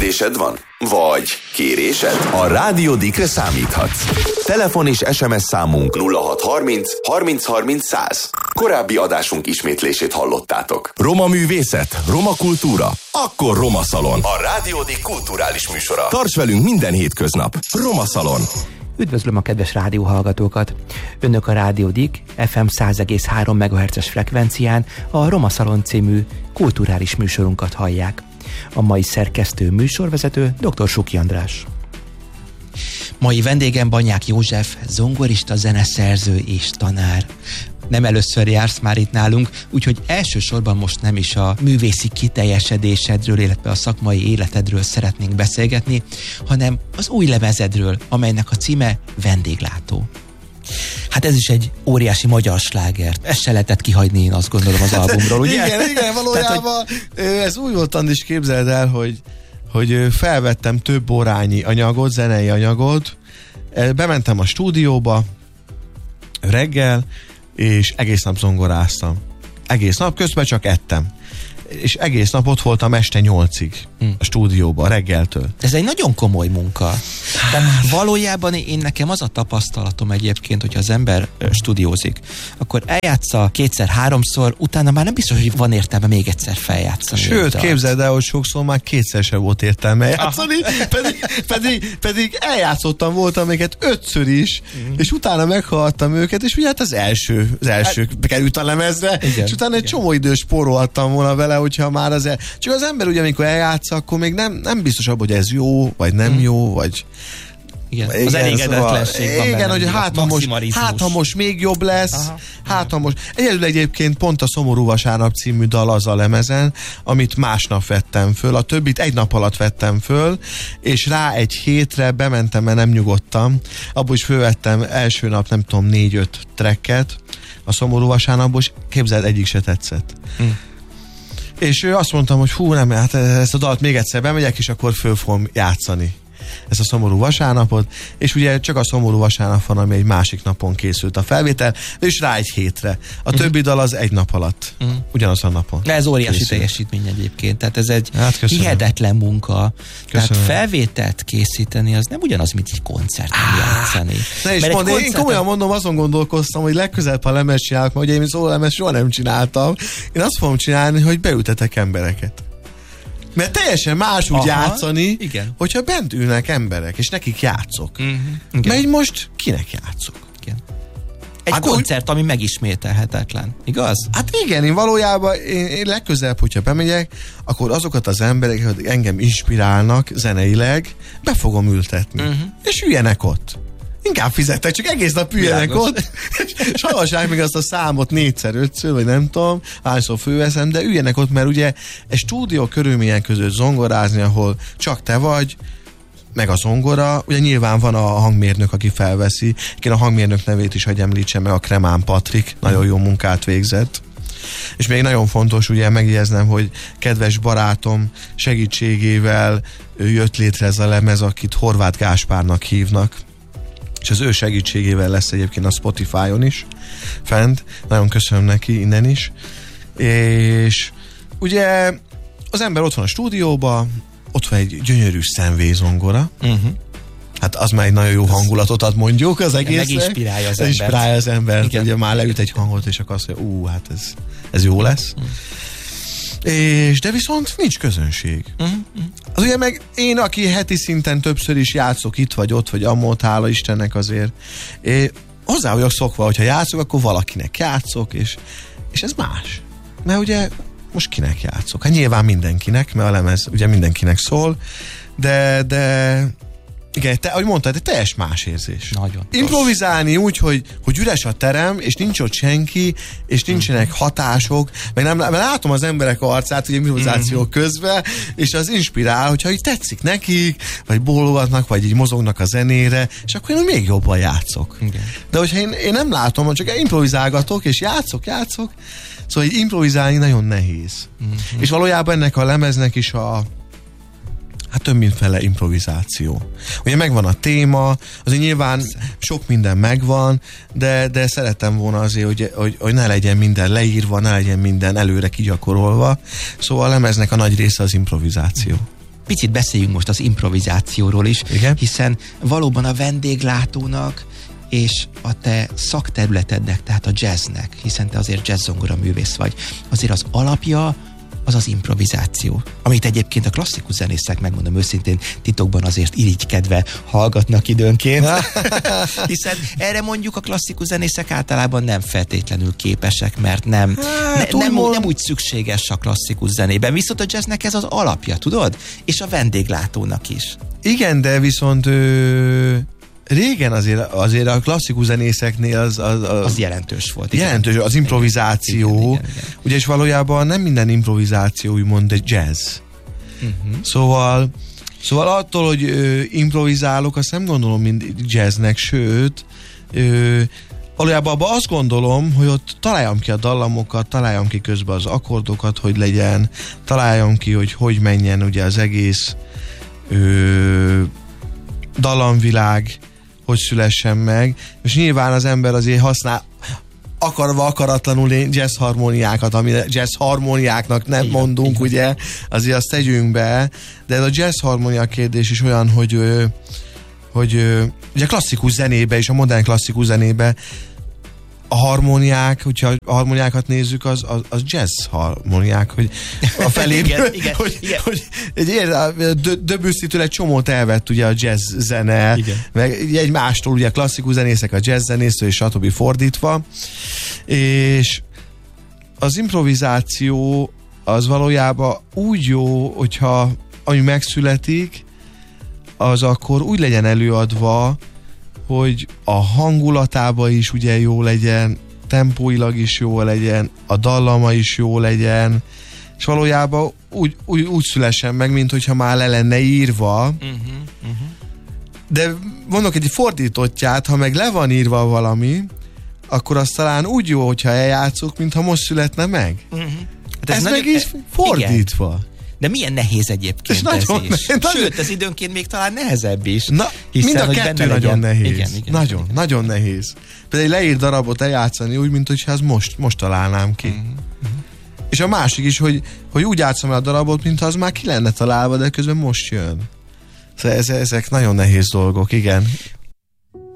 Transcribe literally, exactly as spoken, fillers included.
Kérdésed van? Vagy kérésed? A Rádió Dikre számíthatsz. Telefon és es em es számunk nulla hat harminc harminc harminc száz. Korábbi adásunk ismétlését hallottátok. Roma művészet, roma kultúra, akkor Roma Szalon. A Rádió Dik kulturális műsora. Tarts velünk minden hétköznap. Roma Szalon. Üdvözlöm a kedves rádióhallgatókat! Önök a Rádió Dik ef em száz egész három megahertzes frekvencián a Roma Szalon című kulturális műsorunkat hallják. A mai szerkesztő műsorvezető dr. Suki András. Mai vendégem Banyák József, zongorista, zeneszerző és tanár. Nem először jársz már itt nálunk, úgyhogy elsősorban most nem is a művészi kiteljesedésedről, illetve a szakmai életedről szeretnénk beszélgetni, hanem az új lemezedről, amelynek a címe Vendéglátó. Hát ez is egy óriási magyar slágert. Ezt se lehetett kihagyni, én azt gondolom, az albumról, ugye? Igen, igen, valójában Tehát, hogy... ez úgy volt, Andis, képzeld el, hogy, hogy felvettem több órányi anyagot, zenei anyagot, bementem a stúdióba reggel, és egész nap zongoráztam. Egész nap, közben csak ettem. És egész nap ott voltam este nyolcig hmm. a stúdióban, reggeltől. Ez egy nagyon komoly munka. Tehát valójában én nekem az a tapasztalatom egyébként, hogyha az ember stúdiózik, akkor eljátsza kétszer-háromszor, utána már nem biztos, hogy van értelme még egyszer feljátszani. Sőt, képzeld el, hogy sokszor már kétszer sem volt értelme játszani, pedig, pedig, pedig eljátszottam voltam őket ötször is, mm. és utána meghallgattam őket, és ugye hát az első, az első hát, került a lemezre, igen, és utána egy igen. csomó idős spórolhattam volna vele, hogyha már az el... Csak az ember ugye, amikor eljátsza, akkor még nem, nem biztos abban, hogy ez jó, vagy nem mm. jó, vagy... Igen, igen, az elégedetlenség szóval, van igen, hogy hát ha, most, hát ha most még jobb lesz, aha, hát ha most... Egyedül egyébként pont a Szomorú Vasárnap című dal az a lemezen, amit másnap vettem föl, a többit egy nap alatt vettem föl, és rá egy hétre bementem, mert nem nyugodtam. Abból is fölvettem első nap, nem tudom, négy-öt tracket a Szomorú Vasárnapból, és képzeld, egyik se tetszett. Mm. És azt mondtam, hogy hú, nem, hát ezt a dalt még egyszer bemegyek, és akkor föl fogom játszani ezt a Szomorú Vasárnapot, és ugye csak a Szomorú Vasárnap van, ami egy másik napon készült a felvétel, és rá egy hétre. A uh-huh. többi dal az egy nap alatt. Uh-huh. Ugyanaz a napon. De ez óriási készült. Teljesítmény egyébként, tehát ez egy hát hihetetlen munka. Köszönöm. Tehát felvételt készíteni, az nem ugyanaz, mint egy koncerten ah, játszani. Ne is mondd, koncerten... én komolyan mondom, azon gondolkoztam, hogy legközelebb, ha lemez csinálok, mert ugye én szólamez soha nem csináltam. Én azt fogom csinálni, hogy beültetek embereket. Mert teljesen más úgy aha, játszani, igen. hogyha bent ülnek emberek, és nekik játszok. Uh-huh, mert így most kinek játszok? Igen. Egy hát koncert, úgy... ami megismételhetetlen, igaz? Hát igen, én valójában én, én legközelebb, hogyha bemegyek, akkor azokat az emberek, akik engem inspirálnak zeneileg, be fogom ültetni. Uh-huh. És üljenek ott. Inkább fizettek, csak egész nap üljenek ott, és hallgassák még azt a számot négyszer, ötször, vagy nem tudom, hányszor fölveszem, de üljenek ott, mert ugye egy stúdió körülmények között zongorázni, ahol csak te vagy, meg a zongora, ugye nyilván van a hangmérnök, aki felveszi. Én a hangmérnök nevét is, hogy említsem meg, a Kremán Patrik, nagyon jó munkát végzett. És még nagyon fontos ugye megjegyeznem, hogy kedves barátom segítségével jött létre ez a lemez, akit Horváth Gáspárnak hívnak, és az ő segítségével lesz egyébként a Spotify-on is fent. Nagyon köszönöm neki innen is. És ugye az ember ott van a stúdióban, ott van egy gyönyörű szenvélyzongora. Uh-huh. Hát az már egy nagyon jó hangulatot ad, mondjuk az egésznek. Meginspirálja az embert. Meginspirálja az embert. Igen. Ugye már leüt egy hangot, és akkor azt mondja, ú, hát ez, ez jó lesz. Uh-huh. És de viszont nincs közönség. Uh-huh. Az ugye meg én, aki heti szinten többször is játszok itt vagy ott, vagy amott, hála Istennek azért. É, hozzá vagyok szokva, hogyha játszok, akkor valakinek játszok, és, és ez más. Mert ugye most kinek játszok? Hát nyilván mindenkinek, mert a lemez ugye mindenkinek szól, de, de igen, te, ahogy mondtad, egy teljes más érzés. Nagyon. Improvizálni úgy, hogy, hogy üres a terem, és nincs ott senki, és nincsenek hatások, meg nem, mert látom az emberek arcát, ugye improvizáció mm-hmm. közben, és az inspirál, hogyha így tetszik nekik, vagy bólogatnak, vagy így mozognak a zenére, és akkor én még jobban játszok. Igen. De hogyha én, én nem látom, csak improvizálgatok, és játszok, játszok, szóval így improvizálni nagyon nehéz. Mm-hmm. És valójában ennek a lemeznek is a hát több mindféle improvizáció. Ugye megvan a téma, azért nyilván sok minden megvan, de, de szerettem volna azért, hogy, hogy, hogy ne legyen minden leírva, ne legyen minden előre kigyakorolva. Szóval a lemeznek a nagy része az improvizáció. picit beszéljünk most az improvizációról is, igen? Hiszen valóban a vendéglátónak és a te szakterületednek, tehát a jazznek, hiszen te azért jazzzongora művész vagy, azért az alapja az az improvizáció, amit egyébként a klasszikus zenészek, megmondom őszintén, titokban azért irigykedve hallgatnak időnként, hiszen erre mondjuk a klasszikus zenészek általában nem feltétlenül képesek, mert nem, hát, ne, nem, nem úgy szükséges a klasszikus zenében, viszont a jazznek ez az alapja, tudod? És a vendéglátónak is. Igen, de viszont ö, régen azért, azért a klasszikus zenészeknél az, az, az, az jelentős volt. Jelentős, az improvizáció. Igen, igen, igen. Ugye, és valójában nem minden improvizáció úgymond egy jazz. Uh-huh. Szóval, szóval attól, hogy ö, improvizálok, azt nem gondolom mind jazznek, sőt, ö, valójában abban azt gondolom, hogy ott találjam ki a dallamokat, találjam ki közben az akkordokat, hogy legyen, találjam ki, hogy hogy menjen ugye az egész ö, dallamvilág, hogy szülessen meg, és nyilván az ember azért használ akarva akaratlanul jazz harmóniákat, amire jazz harmóniáknak nem igen, mondunk, igen. Ugye, azért azt tegyünk be, de ez a jazz harmónia kérdés is olyan, hogy hogy ugye a klasszikus zenébe és a modern klasszikus zenébe a harmóniák, hogyha a harmóniákat nézzük, az, az, az jazz harmóniák, hogy a feléből, igen, igen, hogy, igen. hogy egy Debussy-től egy csomót elvett ugye a jazz zene, igen. Meg egymástól ugye a klasszikus zenészek a jazz zenésztől, és stb. Fordítva, és az improvizáció az valójában úgy jó, hogyha ami megszületik, az akkor úgy legyen előadva, hogy a hangulatában is ugye jó legyen, tempóilag is jó legyen, a dallama is jó legyen, és valójában úgy, úgy, úgy szülessen meg, mint hogyha már le lenne írva. Uh-huh, uh-huh. De mondok egy fordítottját, ha meg le van írva valami, akkor az talán úgy jó, hogyha eljátszuk, mintha most születne meg. Uh-huh. Hát ez ez meg is fordítva. Igen. De milyen nehéz egyébként ez, ez nagyon is. Nehéz. Sőt, ez időnként még talán nehezebb is. Na, hiszen, mind a kettő nagyon nehéz. Igen, igen, nagyon, igen. nagyon nehéz. Például egy leírt darabot eljátszani úgy, mint hogyha ez most, most találnám ki. Uh-huh. És a másik is, hogy, hogy úgy játszom el a darabot, mintha az már ki lenne találva, de közben most jön. Szóval ez, ezek nagyon nehéz dolgok, igen.